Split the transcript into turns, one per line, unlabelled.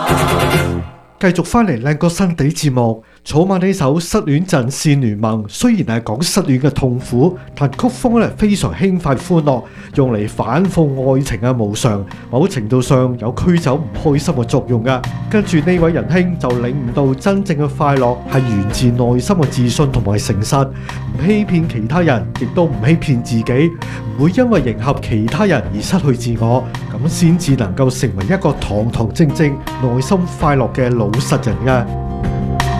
繼續翻嚟靚歌新地節目，草蜢呢首《失戀陣線聯盟》雖然係講失戀嘅痛苦，但曲風咧非常輕快歡樂，用嚟反諷愛情嘅無常，某程度上有驅走唔開心嘅作用噶。跟住呢位仁兄就領悟到真正嘅快樂係源自內心嘅自信同埋誠實，唔欺騙其他人，亦都唔欺騙自己，唔會因為迎合其他人而失去自我，咁先至能夠成為一個堂堂正正、內心快樂嘅老實人噶。